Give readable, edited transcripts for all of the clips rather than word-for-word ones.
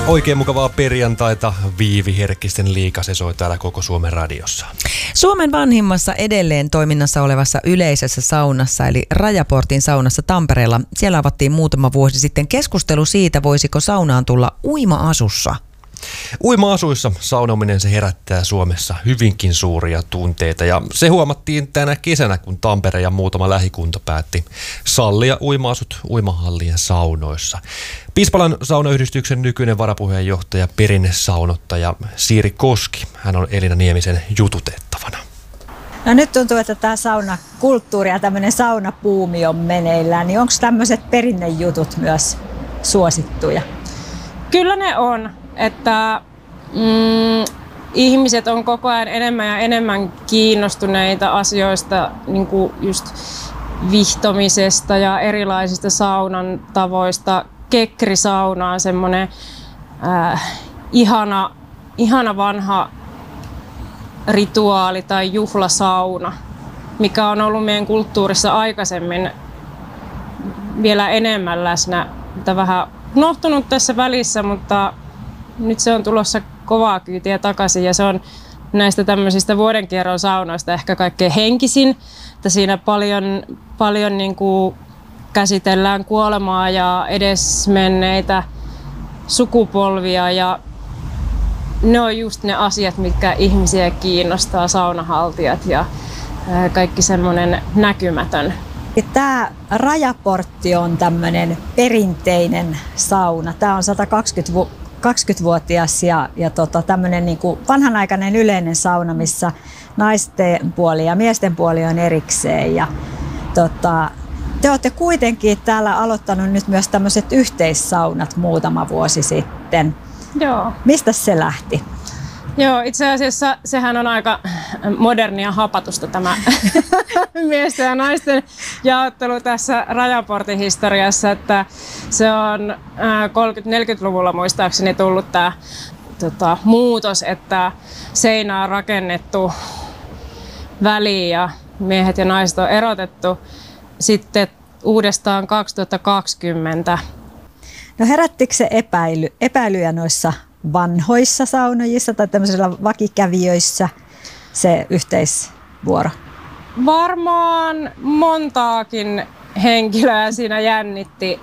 Oikein mukavaa perjantaita. Viivi Herkkisten liiga, se soi täällä koko Suomen radiossa. Suomen vanhimmassa edelleen toiminnassa olevassa yleisessä saunassa, eli Rajaportin saunassa Tampereella, siellä avattiin muutama vuosi sitten keskustelu siitä, voisiko saunaan tulla uima-asussa. Uima-asuissa saunominen se herättää Suomessa hyvinkin suuria tunteita ja se huomattiin tänä kesänä, kun Tampere ja muutama lähikunta päätti sallia uima-asut uimahallien saunoissa. Piispalan saunayhdistyksen nykyinen varapuheenjohtaja, perinnesaunottaja Siiri Koski, hän on Elina Niemisen jututettavana. No nyt tuntuu, että tämä saunakulttuuri ja tämmöinen saunapuumi on meneillään, niin onko tämmöiset perinnejutut myös suosittuja? Kyllä ne on. Että ihmiset on koko ajan enemmän ja enemmän kiinnostuneita asioista, niin kuin just vihtomisesta ja erilaisista saunan tavoista. Kekrisauna on semmoinen ihana vanha rituaali tai juhlasauna, mikä on ollut meidän kulttuurissa aikaisemmin vielä enemmän läsnä, mutta vähän unohtunut tässä välissä, mutta nyt se on tulossa kovaa kyytiä takaisin ja se on näistä tämmöisistä vuodenkierron saunoista ehkä kaikkein henkisin. Että siinä paljon niin kuin käsitellään kuolemaa ja edesmenneitä sukupolvia ja ne on just ne asiat, mitkä ihmisiä kiinnostaa, saunahaltijat ja kaikki semmoinen näkymätön. Tämä Rajaportti on tämmöinen perinteinen sauna. Tämä on 120-vuotias ja tämmöinen niin kuin vanhanaikainen yleinen sauna, missä naisten puoli ja miesten puoli on erikseen. Ja, te olette kuitenkin täällä aloittanut nyt myös tämmöiset yhteissaunat muutama vuosi sitten. Joo. Mistä se lähti? Joo, itse asiassa sehän on aika modernia hapatusta tämä miesten ja naisten jaottelu tässä Rajaportin historiassa, että se on 30-40-luvulla muistaakseni tullut tämä muutos, että seinä on rakennettu väliin ja miehet ja naiset on erotettu sitten uudestaan 2020. No herättikö se epäilyjä noissa vanhoissa saunojissa tai tämmöisillä vakikävijöissä se yhteisvuoro? Varmaan montaakin henkilöä siinä jännitti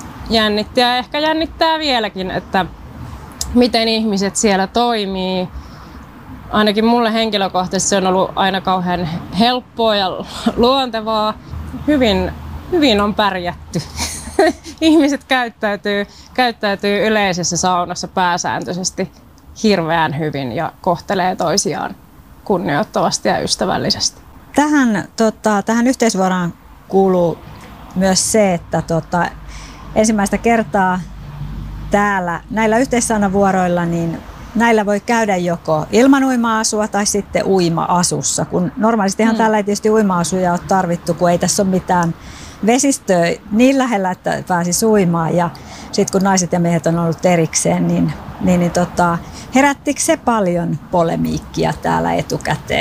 ja ehkä jännittää vieläkin, että miten ihmiset siellä toimii. Ainakin mulle henkilökohtaisesti se on ollut aina kauhean helppoa ja luontevaa. Hyvin on pärjätty. Ihmiset käyttäytyy yleisessä saunassa pääsääntöisesti hirveän hyvin ja kohtelee toisiaan kunnioittavasti ja ystävällisesti. Tähän yhteisvuoroon kuuluu myös se, että ensimmäistä kertaa täällä näillä yhteissaunavuoroilla niin näillä voi käydä joko ilman uima-asua tai sitten uima-asussa. Kun normaalistihan täällä ei tietysti uima-asuja ole tarvittu, kun ei tässä ole mitään vesistöä niin lähellä, että pääsisi uimaan. Ja sitten kun naiset ja miehet on ollut erikseen, niin herättikö se paljon polemiikkia täällä etukäteen?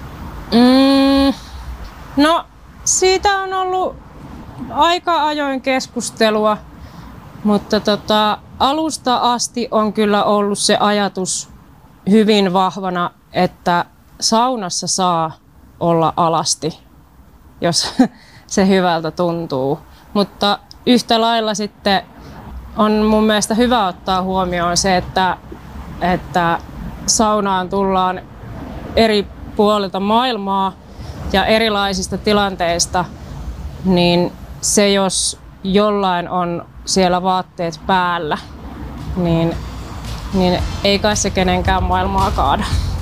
No siitä on ollut aika ajoin keskustelua, mutta alusta asti on kyllä ollut se ajatus hyvin vahvana, että saunassa saa olla alasti, jos se hyvältä tuntuu. Mutta yhtä lailla sitten on mun mielestä hyvä ottaa huomioon se, että saunaan tullaan eri puolilta maailmaa ja erilaisista tilanteista, niin se jos jollain on siellä vaatteet päällä, niin ei kai se kenenkään maailmaa kaada.